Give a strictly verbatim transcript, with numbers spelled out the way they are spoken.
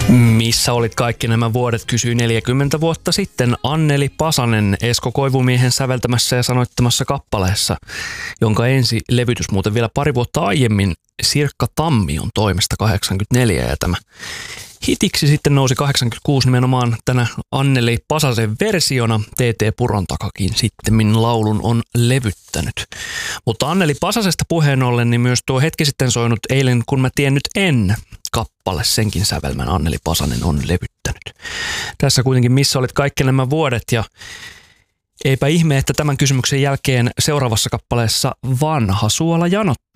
Missä olit kaikki nämä vuodet, kysyi neljäkymmentä vuotta sitten Anneli Pasanen Esko Koivumiehen säveltämässä ja sanoittamassa kappaleessa, jonka ensi levytys muuten vielä pari vuotta aiemmin Sirkka Tammion toimesta kahdeksankymmentäneljä, ja tämä hitiksi sitten nousi kahdeksankymmentäkuusi nimenomaan tänä Anneli Pasasen versiona. T T Purontakakin sittemmin laulun on levyttänyt. Mutta Anneli Pasasesta puheen ollen, niin myös tuo hetki sitten soinut Eilen kun mä tien nyt en kappale, senkin sävelmän Anneli Pasanen on levyttänyt. Tässä kuitenkin missä olit kaikki nämä vuodet, ja eipä ihme, että tämän kysymyksen jälkeen seuraavassa kappaleessa vanha suola janottaa.